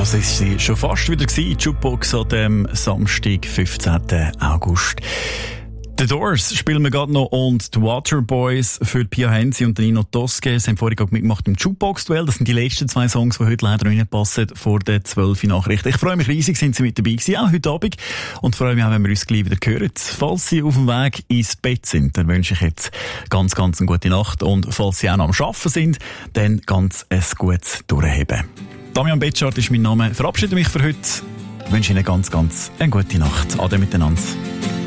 Das ist sie schon fast wieder gewesen, Jukebox an dem Samstag, 15. August. The Doors spielen wir gerade noch und die Waterboys für Pia Hensi und Nino Tosche. Sie haben vorhin gerade mitgemacht im Jukebox-Duell. Das sind die letzten 2 Songs, die heute leider nicht passen vor der 12 Nachrichten. Ich freue mich riesig, sind Sie mit dabei gewesen, auch heute Abend. Und freue mich auch, wenn wir uns gleich wieder hören. Falls Sie auf dem Weg ins Bett sind, dann wünsche ich jetzt ganz eine gute Nacht. Und falls Sie auch noch am Arbeiten sind, dann ganz ein gutes Durchheben. Damian Betschart ist mein Name. Verabschiede mich für heute. Ich wünsche Ihnen ganz eine gute Nacht. Ade miteinander.